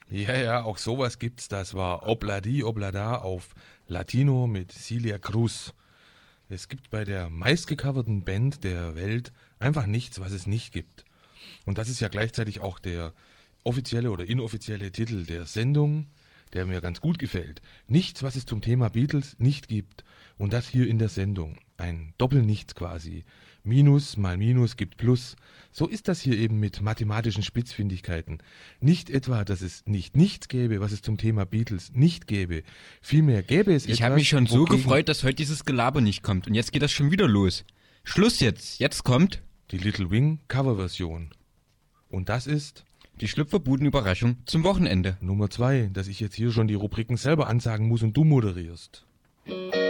Ja, auch sowas gibt's. Das war Obladi Oblada auf Latino mit Celia Cruz. Es gibt bei der meistgecoverten Band der Welt einfach nichts, was es nicht gibt. Und das ist ja gleichzeitig auch der offizielle oder inoffizielle Titel der Sendung, der mir ganz gut gefällt. Nichts, was es zum Thema Beatles nicht gibt. Und das hier in der Sendung. Ein Doppelnichts quasi. Minus mal Minus gibt Plus. So ist das hier eben mit mathematischen Spitzfindigkeiten. Nicht etwa, dass es nicht nichts gäbe, was es zum Thema Beatles nicht gäbe. Vielmehr gäbe es etwas. Ich habe mich schon so gefreut, dass heute dieses Gelaber nicht kommt. Und jetzt geht das schon wieder los. Schluss jetzt. Jetzt kommt die Little Wing Coverversion. Und das ist die Schlüpferbuden-Überraschung zum Wochenende. Nummer 2, dass ich jetzt hier schon die Rubriken selber ansagen muss und du moderierst.